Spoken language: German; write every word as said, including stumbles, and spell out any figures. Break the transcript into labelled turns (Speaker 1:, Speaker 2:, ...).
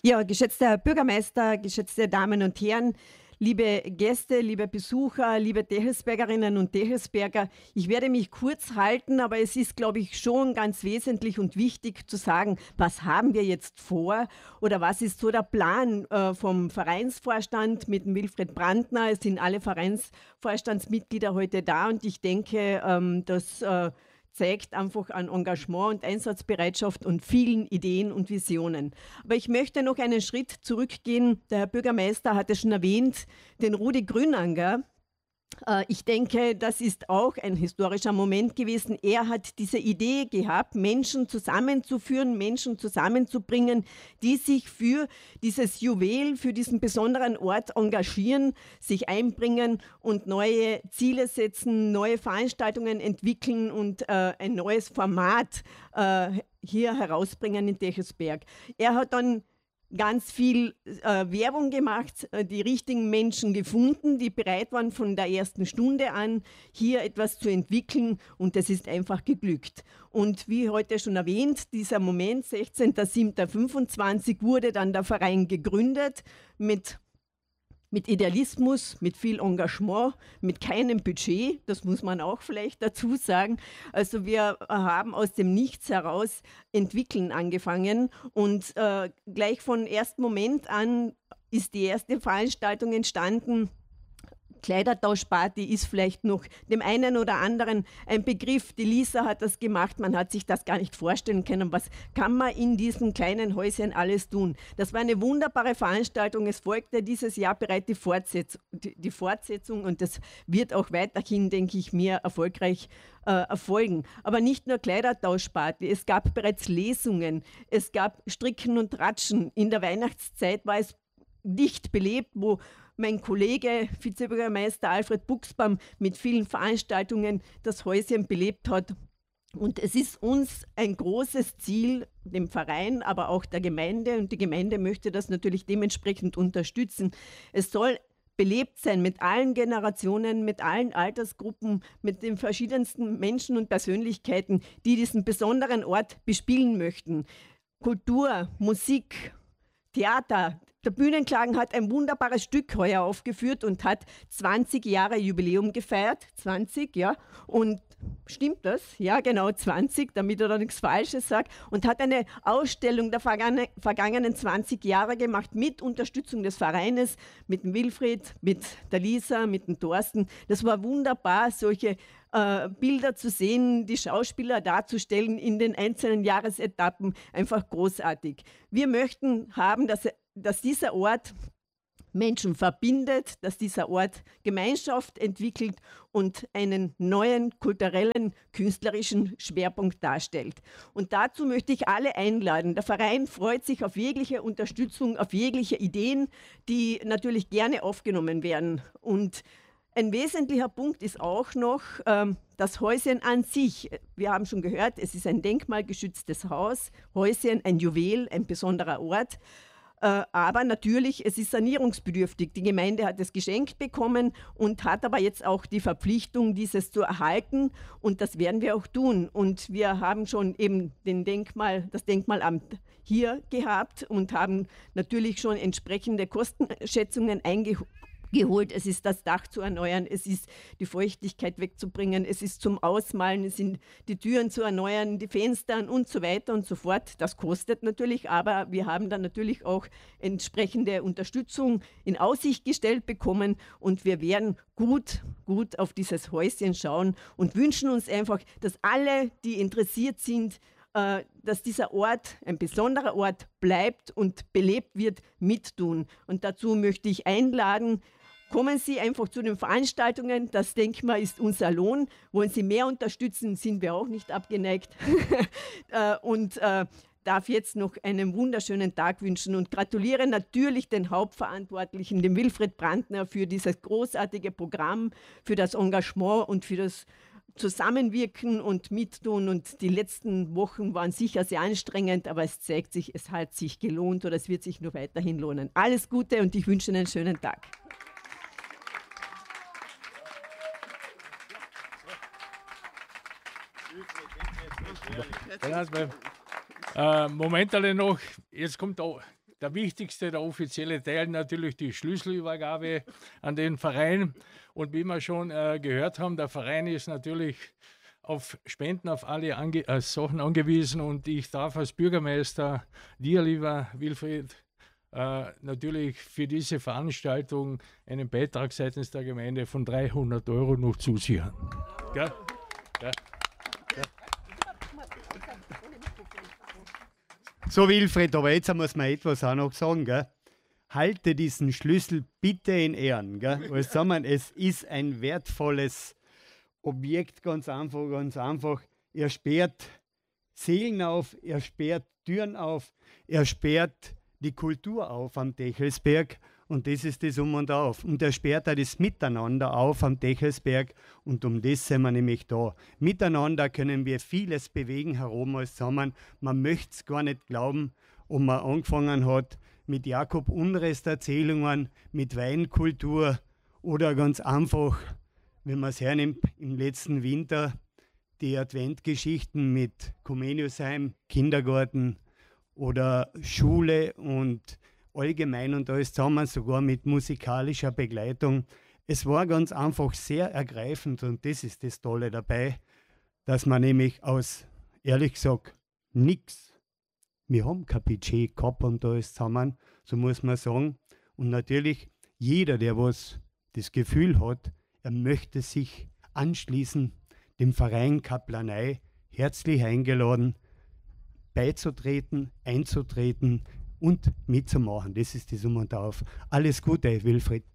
Speaker 1: Ja, geschätzter Herr Bürgermeister, geschätzte Damen und Herren, liebe Gäste, liebe Besucher, liebe Dechelsbergerinnen und Dechelsberger, ich werde mich kurz halten, aber es ist, glaube ich, schon ganz wesentlich und wichtig zu sagen, was haben wir jetzt vor oder was ist so der Plan äh, vom Vereinsvorstand mit dem Wilfried Brandner. Es sind alle Vereinsvorstandsmitglieder heute da und ich denke, ähm, dass äh, zeigt einfach an Engagement und Einsatzbereitschaft und vielen Ideen und Visionen. Aber ich möchte noch einen Schritt zurückgehen. Der Herr Bürgermeister hat es schon erwähnt, den Rudi Grünanger. Äh, Ich denke, das ist auch ein historischer Moment gewesen. Er hat diese Idee gehabt, Menschen zusammenzuführen, Menschen zusammenzubringen, die sich für dieses Juwel, für diesen besonderen Ort engagieren, sich einbringen und neue Ziele setzen, neue Veranstaltungen entwickeln und äh, ein neues Format äh, hier herausbringen in Dechelsberg. Er hat dann ganz viel äh, Werbung gemacht, äh, die richtigen Menschen gefunden, die bereit waren von der ersten Stunde an, hier etwas zu entwickeln und das ist einfach geglückt. Und wie heute schon erwähnt, dieser Moment, sechzehnter siebter fünfundzwanzig, wurde dann der Verein gegründet mit mit Idealismus, mit viel Engagement, mit keinem Budget, das muss man auch vielleicht dazu sagen. Also wir haben aus dem Nichts heraus entwickeln angefangen und äh, gleich von ersten Moment an ist die erste Veranstaltung entstanden. Kleidertauschparty ist vielleicht noch dem einen oder anderen ein Begriff. Die Lisa hat das gemacht, man hat sich das gar nicht vorstellen können. Was kann man in diesen kleinen Häuschen alles tun? Das war eine wunderbare Veranstaltung. Es folgte dieses Jahr bereits die, Fortsetz die, die Fortsetzung und das wird auch weiterhin, denke ich mir, erfolgreich äh, erfolgen. Aber nicht nur Kleidertauschparty, es gab bereits Lesungen, es gab Stricken und Ratschen. In der Weihnachtszeit war es dicht belebt, wo mein Kollege, Vizebürgermeister Alfred Buxbaum, mit vielen Veranstaltungen das Häuschen belebt hat. Und es ist uns ein großes Ziel, dem Verein, aber auch der Gemeinde, und die Gemeinde möchte das natürlich dementsprechend unterstützen. Es soll belebt sein mit allen Generationen, mit allen Altersgruppen, mit den verschiedensten Menschen und Persönlichkeiten, die diesen besonderen Ort bespielen möchten. Kultur, Musik, Theater. Der Bühnenklang hat ein wunderbares Stück heuer aufgeführt und hat zwanzig Jahre Jubiläum gefeiert. zwanzig, ja. Und stimmt das? Ja, genau, zwanzig, damit er da nichts Falsches sagt. Und hat eine Ausstellung der vergangenen, vergangenen zwanzig Jahre gemacht mit Unterstützung des Vereines, mit dem Wilfried, mit der Lisa, mit dem Thorsten. Das war wunderbar, solche äh, Bilder zu sehen, die Schauspieler darzustellen in den einzelnen Jahresetappen. Einfach großartig. Wir möchten haben, dass dass dieser Ort Menschen verbindet, dass dieser Ort Gemeinschaft entwickelt und einen neuen kulturellen, künstlerischen Schwerpunkt darstellt. Und dazu möchte ich alle einladen. Der Verein freut sich auf jegliche Unterstützung, auf jegliche Ideen, die natürlich gerne aufgenommen werden. Und ein wesentlicher Punkt ist auch noch ähm, das Häuschen an sich. Wir haben schon gehört, es ist ein denkmalgeschütztes Haus, Häuschen, ein Juwel, ein besonderer Ort. Aber natürlich, es ist sanierungsbedürftig. Die Gemeinde hat es geschenkt bekommen und hat aber jetzt auch die Verpflichtung, dieses zu erhalten. Und das werden wir auch tun. Und wir haben schon eben den Denkmal, das Denkmalamt hier gehabt und haben natürlich schon entsprechende Kostenschätzungen eingeholt. geholt. Es ist das Dach zu erneuern, es ist die Feuchtigkeit wegzubringen, es ist zum Ausmalen, es sind die Türen zu erneuern, die Fenster und so weiter und so fort. Das kostet natürlich, aber wir haben dann natürlich auch entsprechende Unterstützung in Aussicht gestellt bekommen und wir werden gut, gut auf dieses Häuschen schauen und wünschen uns einfach, dass alle, die interessiert sind, dass dieser Ort, ein besonderer Ort bleibt und belebt wird, mittun. Und dazu möchte ich einladen, kommen Sie einfach zu den Veranstaltungen, das Denkmal ist unser Lohn. Wollen Sie mehr unterstützen, sind wir auch nicht abgeneigt. Und äh, darf jetzt noch einen wunderschönen Tag wünschen und gratuliere natürlich den Hauptverantwortlichen, dem Wilfried Brandner, für dieses großartige Programm, für das Engagement und für das Zusammenwirken und Mittun. Und die letzten Wochen waren sicher sehr anstrengend, aber es zeigt sich, es hat sich gelohnt oder es wird sich nur weiterhin lohnen. Alles Gute und ich wünsche Ihnen einen schönen Tag.
Speaker 2: Äh, Moment alle noch, jetzt kommt da der wichtigste, der offizielle Teil natürlich die Schlüsselübergabe an den Verein. Und wie wir schon äh, gehört haben, der Verein ist natürlich auf Spenden, auf alle ange äh, Sachen angewiesen. Und ich darf als Bürgermeister dir, lieber Wilfried, äh, natürlich für diese Veranstaltung einen Beitrag seitens der Gemeinde von dreihundert Euro noch zusichern. Ja? Ja.
Speaker 3: So, Wilfried, aber jetzt muss man etwas auch noch sagen, gell? Halte diesen Schlüssel bitte in Ehren, gell? Weil sagen wir, es ist ein wertvolles Objekt, ganz einfach, ganz einfach. Er sperrt Seelen auf, er sperrt Türen auf, er sperrt die Kultur auf am Techelsberg und das ist das Um und Auf. Und er sperrt auch das Miteinander auf am Techelsberg und um das sind wir nämlich da. Miteinander können wir vieles bewegen herum als zusammen. Man möchte es gar nicht glauben, und man angefangen hat mit Jakob Unrest Erzählungen, mit Weinkultur oder ganz einfach, wenn man es hernimmt, im letzten Winter die Adventgeschichten mit Comeniusheim, Kindergarten oder Schule und allgemein und alles zusammen, sogar mit musikalischer Begleitung. Es war ganz einfach sehr ergreifend und das ist das Tolle dabei, dass man nämlich aus, ehrlich gesagt, nichts, wir haben kein Budget gehabt und da ist zusammen, so muss man sagen. Und natürlich jeder, der was das Gefühl hat, er möchte sich anschließen, dem Verein Kaplanei herzlich eingeladen, beizutreten, einzutreten und mitzumachen. Das ist das Um und Auf. Alles Gute, Wilfried.